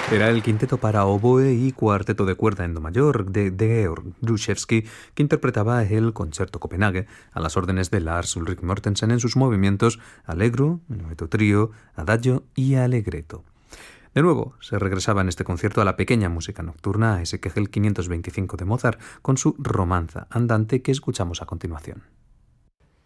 Era el quinteto para oboe y cuarteto de cuerda en do mayor de Georg Gruszewski, que interpretaba el Concierto Copenhague a las órdenes de Lars Ulrik Mortensen en sus movimientos Allegro, Minueto Trío, Adagio y Allegretto. De nuevo, se regresaba en este concierto a la pequeña música nocturna, a ese Kegel 525 de Mozart, con su romanza andante que escuchamos a continuación.